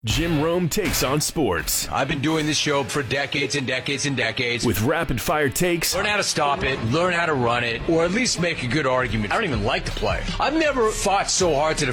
Jim Rome takes on sports I've been doing this show for decades and decades and decades. with rapid-fire takes, Learn how to stop it, learn how to run it, or at least make a good argument. I don't even like to play. I've never fought so hard to